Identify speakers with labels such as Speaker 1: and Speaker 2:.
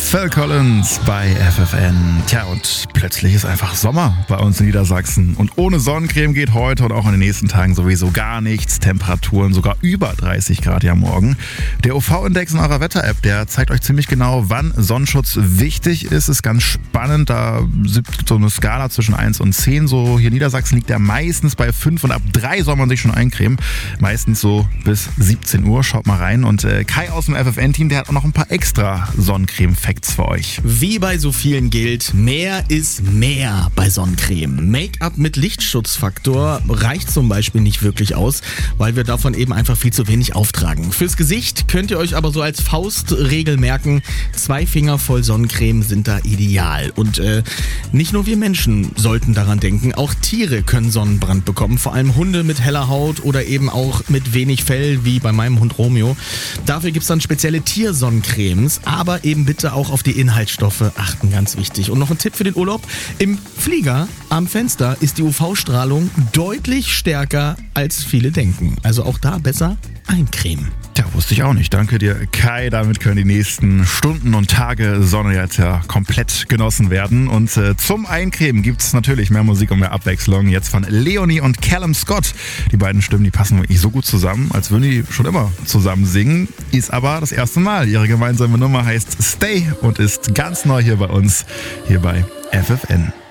Speaker 1: Phil Collins bei FFN. Tja, und plötzlich ist einfach Sommer bei uns in Niedersachsen. Und ohne Sonnencreme geht heute und auch in den nächsten Tagen sowieso gar nichts. Temperaturen sogar über 30 Grad ja morgen. Der UV-Index in eurer Wetter-App, der zeigt euch ziemlich genau, wann Sonnenschutz wichtig ist. Ist ganz spannend. Da gibt so eine Skala zwischen 1 und 10. So hier in Niedersachsen liegt der meistens bei 5 und ab 3 soll man sich schon eincremen. Meistens so bis 17 Uhr. Schaut mal rein. Und Kai aus dem FFN-Team, der hat auch noch ein paar extra Sonnencreme-Facts für euch.
Speaker 2: Wie bei so vielen gilt, mehr ist mehr bei Sonnencreme. Make-up mit Lichtschutzfaktor reicht zum Beispiel nicht wirklich aus, weil wir davon eben einfach viel zu wenig auftragen. Fürs Gesicht könnt ihr euch aber so als Faustregel merken, 2 Finger voll Sonnencreme sind da ideal. Und nicht nur wir Menschen sollten daran denken, auch Tiere können Sonnenbrand bekommen, vor allem Hunde mit heller Haut oder eben auch mit wenig Fell, wie bei meinem Hund Romeo. Dafür gibt es dann spezielle Tiersonnencremes, aber eben bitte auch auf die Inhaltsstoffe achten, ganz wichtig. Und noch ein Tipp für den Urlaub: Im Flieger am Fenster ist die UV-Strahlung deutlich stärker, als viele denken. Also auch da besser eincremen.
Speaker 1: Tja, wusste ich auch nicht. Danke dir, Kai. Damit können die nächsten Stunden und Tage Sonne jetzt ja komplett genossen werden. Und zum Eincremen gibt es natürlich mehr Musik und mehr Abwechslung. Jetzt von Leonie und Callum Scott. Die beiden Stimmen, die passen wirklich so gut zusammen, als würden die schon immer zusammen singen. Ist aber das erste Mal. Ihre gemeinsame Nummer heißt Stay und ist ganz neu hier bei uns, hier bei FFN.